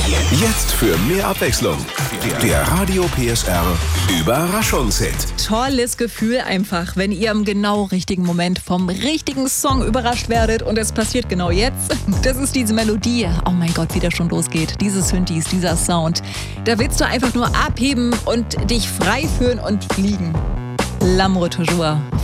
Jetzt für mehr Abwechslung. Der Radio PSR Überraschungshit. Tolles Gefühl einfach, wenn ihr im genau richtigen Moment vom richtigen Song überrascht werdet. Und es passiert genau jetzt. Das ist diese Melodie. Oh mein Gott, wie das schon losgeht. Diese Synthes, dieser Sound. Da willst du einfach nur abheben und dich frei fühlen und fliegen. L'amour toujours